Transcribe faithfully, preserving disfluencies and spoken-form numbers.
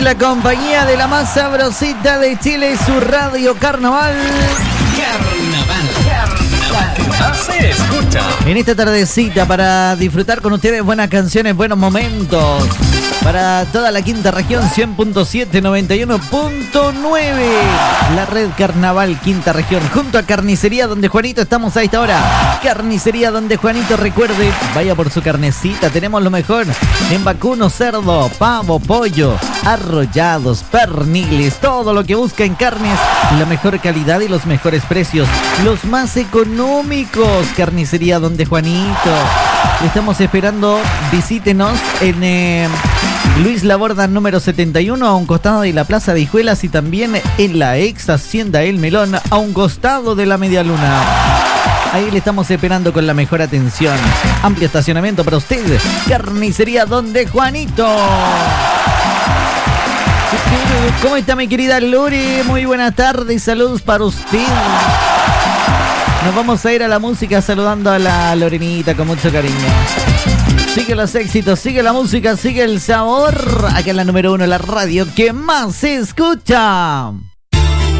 la compañía de la más sabrosita de Chile, su radio Carnaval. Carnaval. Carnaval. Se escucha. En esta tardecita para disfrutar con ustedes buenas canciones, buenos momentos. Para toda la quinta región, cien punto siete, noventa y uno punto nueve. La red Carnaval Quinta Región. Junto a Carnicería Donde Juanito estamos a esta hora. Carnicería Donde Juanito, recuerde, vaya por su carnecita. Tenemos lo mejor en vacuno, cerdo, pavo, pollo, arrollados, perniles. Todo lo que busca en carnes. La mejor calidad y los mejores precios. Los más económicos. Carnicería Donde Juanito. Estamos esperando, visítenos en eh, Luis Laborda número setenta y uno, a un costado de la Plaza de Hijuelas, y también en la ex Hacienda El Melón, a un costado de la Media Luna. Ahí le estamos esperando con la mejor atención. Amplio estacionamiento para usted. Carnicería Donde Juanito. ¿Cómo está mi querida Lore? Muy buenas tardes, saludos para usted. Nos vamos a ir a la música saludando a la Lorenita con mucho cariño. Sigue los éxitos, sigue la música, sigue el sabor. Acá en la número uno, la radio que más se escucha.